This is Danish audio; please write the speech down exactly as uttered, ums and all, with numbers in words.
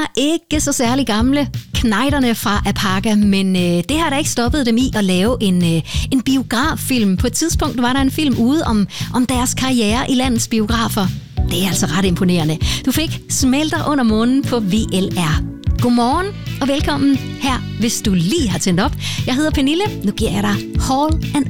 ikke så særlig gamle, knejderne fra Apaka, men øh, det har da ikke stoppet dem i at lave en, øh, en biograffilm. På et tidspunkt var der en film ude om, om deres karriere i landets biografer. Det er altså ret imponerende. Du fik Smelter under månen på V L R. Godmorgen og velkommen her, hvis du lige har tændt op. Jeg hedder Pernille. Nu giver jeg dig Hall and